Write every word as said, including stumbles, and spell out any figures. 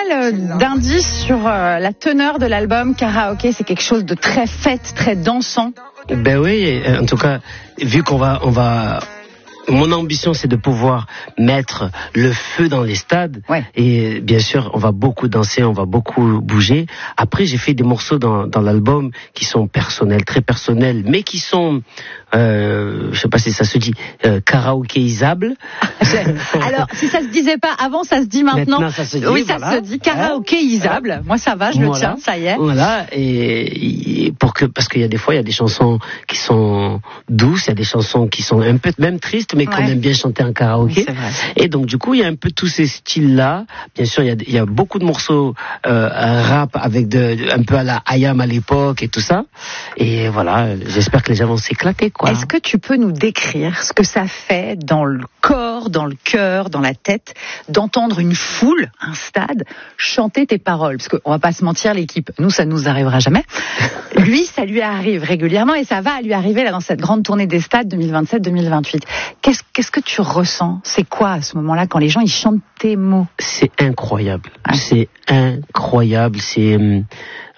euh, d'indices sur euh, la teneur de l'album Karaoké. C'est quelque chose de très fête, très dansant. Ben oui, en tout cas, vu qu'on va, on va. Mon ambition, c'est de pouvoir mettre le feu dans les stades. Ouais. Et bien sûr, on va beaucoup danser, on va beaucoup bouger. Après, j'ai fait des morceaux dans, dans l'album qui sont personnels, très personnels, mais qui sont, euh, je sais pas si ça se dit, euh, karaokéisables. Alors, si ça se disait pas avant, ça se dit maintenant. Maintenant ça se dit, oui, ça voilà. se dit karaokéisable. Voilà. Moi, ça va, je le Voilà. tiens, ça y est. Voilà, et, et pour que, parce qu'il y a des fois, il y a des chansons qui sont douces, il y a des chansons qui sont un peu même tristes, mais qu'on Ouais. aime bien chanter en karaoké. C'est vrai. Et donc, du coup, il y a un peu tous ces styles-là. Bien sûr, il y a, il y a beaucoup de morceaux euh, rap avec de, un peu à la I A M à l'époque et tout ça. Et voilà, j'espère que les gens vont s'éclater, quoi. Est-ce que tu peux nous décrire ce que ça fait dans le corps, dans le cœur, dans la tête, d'entendre une foule, un stade, chanter tes paroles? Parce qu'on va pas se mentir, l'équipe, nous, ça nous arrivera jamais. Lui, ça lui arrive régulièrement et ça va lui arriver là dans cette grande tournée des stades deux mille vingt-sept deux mille vingt-huit. Qu'est-ce, qu'est-ce que tu ressens? C'est quoi à ce moment-là quand les gens ils chantent tes mots? C'est incroyable. Ah. C'est incroyable. C'est